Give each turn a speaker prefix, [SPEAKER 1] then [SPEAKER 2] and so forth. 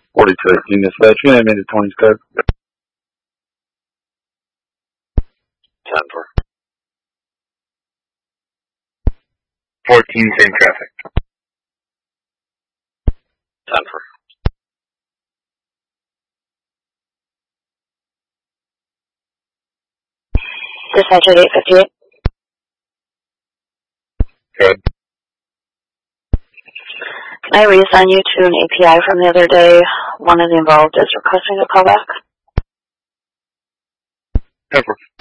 [SPEAKER 1] 4013 dispatch, you name it, 20's code.
[SPEAKER 2] 10-4.
[SPEAKER 3] 14, same traffic.
[SPEAKER 2] 10-4.
[SPEAKER 4] Dispatch at 858.
[SPEAKER 3] Good.
[SPEAKER 4] Can I reassign you to an API from the other day? One of the involved is requesting a callback.
[SPEAKER 3] 10-4.